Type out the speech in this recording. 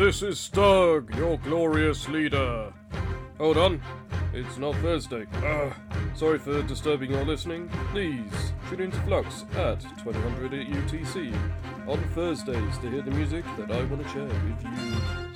This is Stug, your glorious leader. Hold on, it's not Thursday. Sorry for disturbing your listening. Please tune into Flux at 2000 UTC on Thursdays to hear the music that I want to share with you.